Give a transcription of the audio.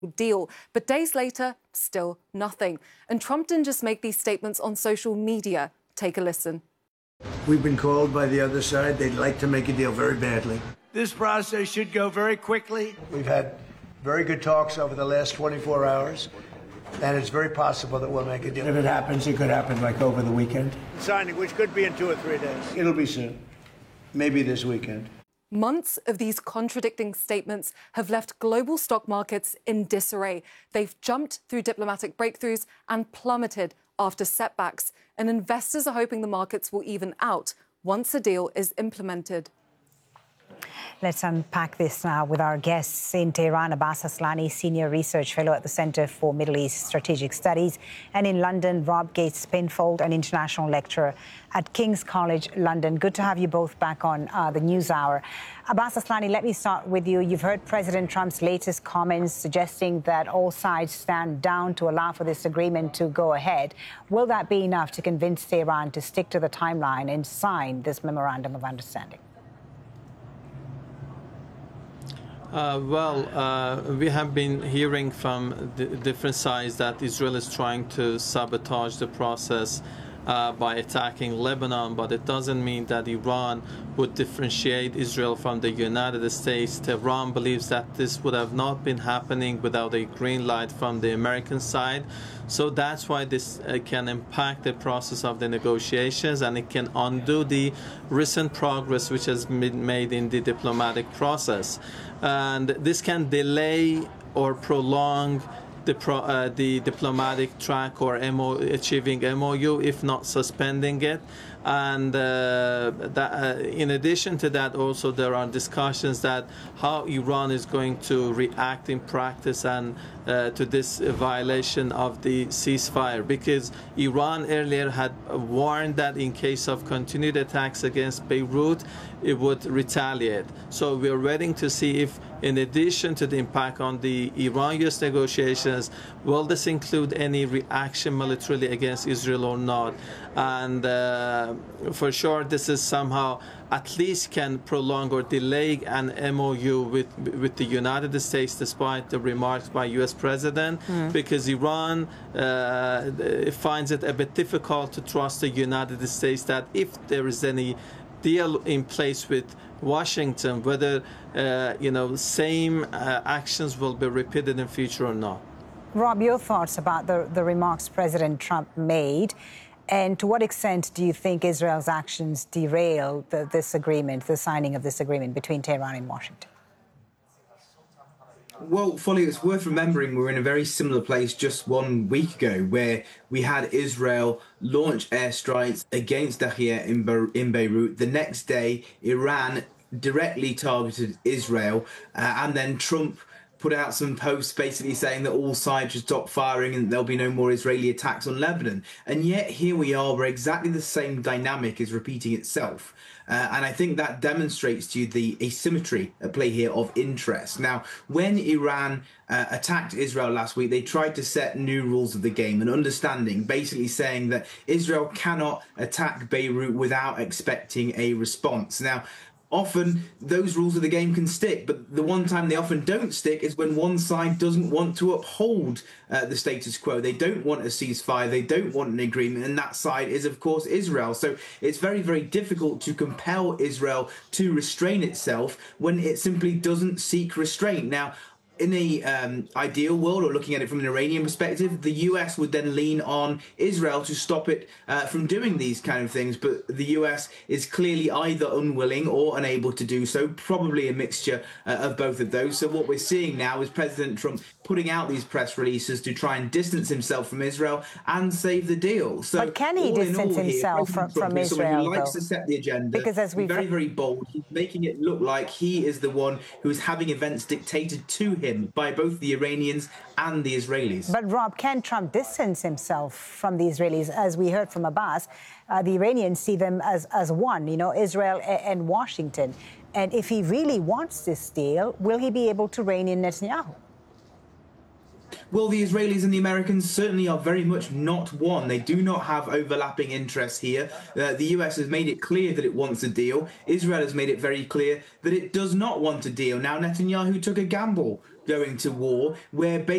deal. But days later, still nothing. And Trump didn't just make these statements on social media. Take a listen. We've been called by the other side. They'd like to make a deal very badly. This process should go very quickly. We've had very good talks over the last 24 hours, and it's very possible that we'll make a deal. If it happens, it could happen like over the weekend. Signing, which could be in 2 or 3 days. It'll be soon. Maybe this weekend. Months of these contradicting statements have left global stock markets in disarray. They've jumped through diplomatic breakthroughs and plummeted after setbacks. And investors are hoping the markets will even out once a deal is implemented. Let's unpack this now with our guests in Tehran, Abbas Aslani, Senior Research Fellow at the Centre for Middle East Strategic Studies, and in London, Rob Gates-Spinfold, an international lecturer at King's College London. Good to have you both back on the NewsHour. Abbas Aslani, let me start with you. You've heard President Trump's latest comments suggesting that all sides stand down to allow for this agreement to go ahead. Will that be enough to convince Tehran to stick to the timeline and sign this memorandum of understanding? We have been hearing from the different sides that Israel is trying to sabotage the process by attacking Lebanon, but it doesn't mean that Iran would differentiate Israel from the United States. Tehran believes that this would have not been happening without a green light from the American side. So that's why this can impact the process of the negotiations, and it can undo the recent progress which has been made in the diplomatic process. And this can delay or prolong the diplomatic track or achieving MOU, if not suspending it. And in addition to that, also there are discussions that how Iran is going to react in practice and to this violation of the ceasefire, because Iran earlier had warned that in case of continued attacks against Beirut, it would retaliate. So we're waiting to see if, in addition to the impact on the Iran-US negotiations, will this include any reaction militarily against Israel or not? And for sure, this is somehow at least can prolong or delay an MOU with the United States, despite the remarks by U.S. President, because Iran finds it a bit difficult to trust the United States that if there is any deal in place with Washington, whether same actions will be repeated in future or not. Rob, your thoughts about the remarks President Trump made, and to what extent do you think Israel's actions derail this agreement, the signing of this agreement between Tehran and Washington? Well, Folly, it's worth remembering we're in a very similar place just 1 week ago, where we had Israel launch airstrikes against Dahiyeh in Beirut. The next day, Iran directly targeted Israel, and then Trump put out some posts basically saying that all sides should stop firing and there'll be no more Israeli attacks on Lebanon. And yet here we are, where exactly the same dynamic is repeating itself. And I think that demonstrates to you the asymmetry at play here of interest. Now, when Iran attacked Israel last week, they tried to set new rules of the game and understanding, basically saying that Israel cannot attack Beirut without expecting a response. Now, often those rules of the game can stick, but the one time they often don't stick is when one side doesn't want to uphold the status quo. They don't want a ceasefire, they don't want an agreement, and that side is, of course, Israel. So it's very, very difficult to compel Israel to restrain itself when it simply doesn't seek restraint. Now, in a ideal world, or looking at it from an Iranian perspective, the US would then lean on Israel to stop it from doing these kind of things. But the US is clearly either unwilling or unable to do so, probably a mixture of both of those. So what we're seeing now is President Trump putting out these press releases to try and distance himself from Israel and save the deal. So, but can he distance himself from Israel, who likes to set the agenda, because as we've very, very bold. He's making it look like he is the one who is having events dictated to him by both the Iranians and the Israelis. But Rob, can Trump distance himself from the Israelis? As we heard from Abbas, the Iranians see them as one, Israel and Washington. And if he really wants this deal, will he be able to rein in Netanyahu? Well, the Israelis and the Americans certainly are very much not one. They do not have overlapping interests here. The US has made it clear that it wants a deal. Israel has made it very clear that it does not want a deal. Now, Netanyahu took a gamble going to war, where